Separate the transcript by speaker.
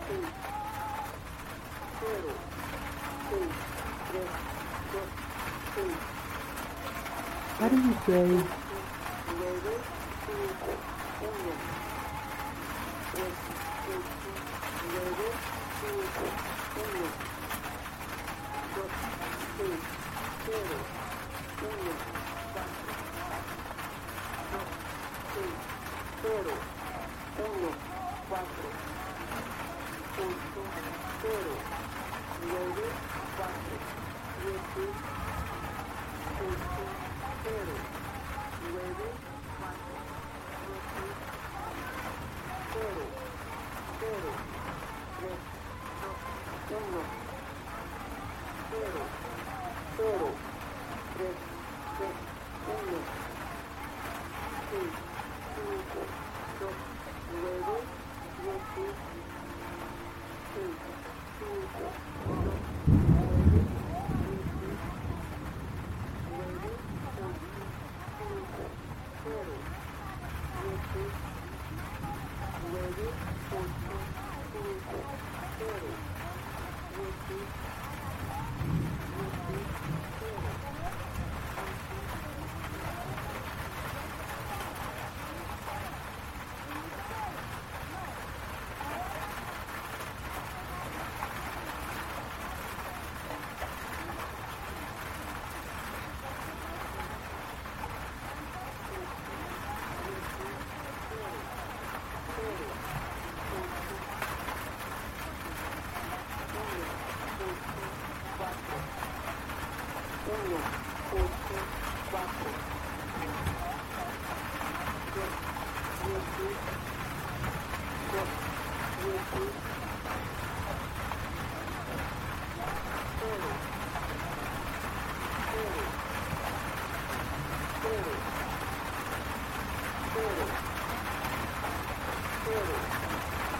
Speaker 1: seis, cero, seis, tres, dos, seis,
Speaker 2: What are you doing?
Speaker 1: 9, 5, 1, 3, 8, 9, 5, 1, 2, 6, 0, 1, 4, 2, 6, 0, 1, 4, 8, 0, 9, 4, 7, 8, 0, 9, 4, 7, 0, 0, 3, 2, 1, 0, 0, 3, 2, 1, 6, 5, 2, 9, 7, 6, 5, 2, 9, 7, 9, 8, 5, 0, 7, 9, 8, 5, 0, 7, 1, 8, 4, 2, 7, 2, 7,